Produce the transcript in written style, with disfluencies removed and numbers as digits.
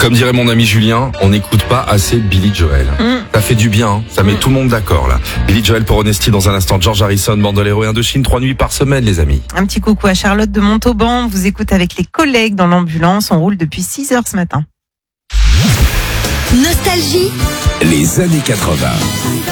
Comme dirait mon ami Julien, on n'écoute pas assez Billy Joel. Ça fait du bien, hein. Ça met tout le monde d'accord là. Billy Joel pour Honesty dans un instant. George Harrison, Bandolero et Indochine, 3 nuits par semaine les amis. Un petit coucou à Charlotte de Montauban. On vous écoute avec les collègues dans l'ambulance. On roule depuis 6 heures ce matin. Nostalgie. Les années 80.